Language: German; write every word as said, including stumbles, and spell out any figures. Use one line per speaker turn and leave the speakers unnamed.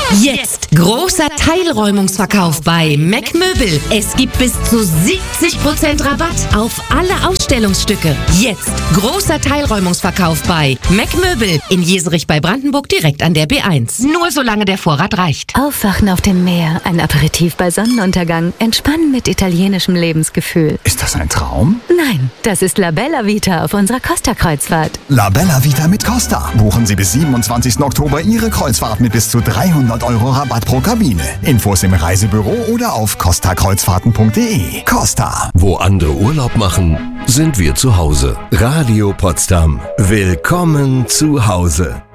Jetzt großer Teilräumungsverkauf bei Mac Möbel. Es gibt bis zu siebzig Prozent Rabatt auf alle Ausstellungsstücke. Jetzt großer Teilräumungsverkauf bei Mac Möbel in Jeserich bei Brandenburg direkt an der B eins. Nur solange der Vorrat reicht.
Aufwachen auf dem Meer, ein Aperitif bei Sonnenuntergang, entspannen mit italienischem Lebensgefühl.
Ist das ein Traum?
Nein, das ist La Bella Vita auf unserer Costa-Kreuzfahrt.
La Bella Vita mit Costa. Buchen Sie bis siebenundzwanzigsten Oktober Ihre Kreuzfahrt mit bis zu dreihundert Euro Rabatt pro Kabine. Infos im Reisebüro oder auf costa kreuzfahrten punkt de. Costa.
Wo andere Urlaub machen, sind wir zu Hause. Radio Potsdam. Willkommen zu Hause.